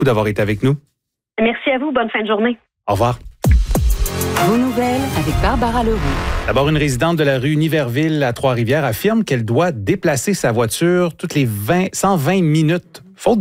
d'avoir été avec nous. Merci à vous. Bonne fin de journée. Au revoir. Vos nouvelles avec Barbara Leroux. D'abord, une résidente de la rue Niverville à Trois-Rivières affirme qu'elle doit déplacer sa voiture toutes les 120 minutes. Faute